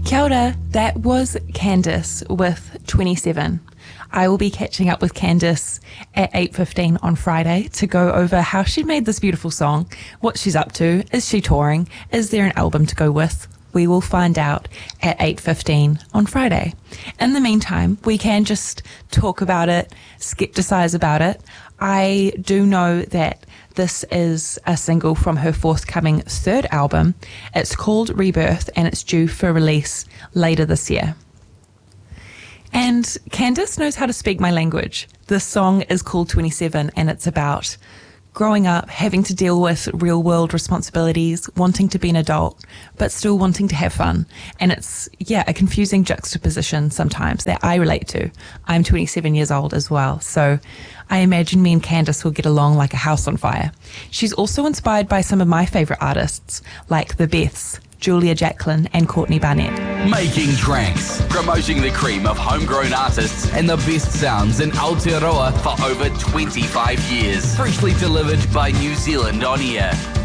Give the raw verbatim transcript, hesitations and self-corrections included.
Kia ora, that was Candice with twenty-seven. I will be catching up with Candice at eight fifteen on Friday to go over how she made this beautiful song, what she's up to, is she touring, is there an album to go with? We will find out at eight fifteen on Friday. In the meantime, we can just talk about it, skepticize about it. I do know that this is a single from her forthcoming third album. It's called Rebirth and it's due for release later this year. And Candice knows how to speak my language. This song is called twenty-seven and it's about growing up, having to deal with real world responsibilities, wanting to be an adult, but still wanting to have fun. And it's, yeah, a confusing juxtaposition sometimes that I relate to. I'm twenty-seven years old as well, so I imagine me and Candice will get along like a house on fire. She's also inspired by some of my favourite artists, like the Beths, Julia Jacklin and Courtney Barnett. Making Tracks, promoting the cream of homegrown artists and the best sounds in Aotearoa for over twenty-five years. Freshly delivered by New Zealand On Air.